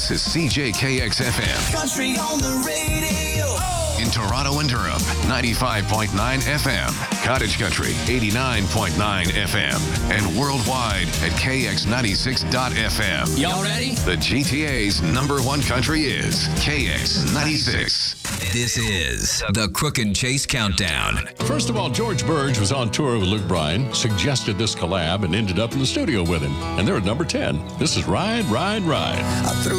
This is CJKX FM. Country on the radio. In Toronto and Durham, 95.9 FM. Cottage Country, 89.9 FM. And worldwide at KX96.FM. Y'all ready? The GTA's #1 country is KX96. This is the Crook and Chase Countdown. First of all, George Burge was on tour with Luke Bryan, suggested this collab, and ended up in the studio with him. And they're at number 10. This is Ride, Ride, Ride. I threw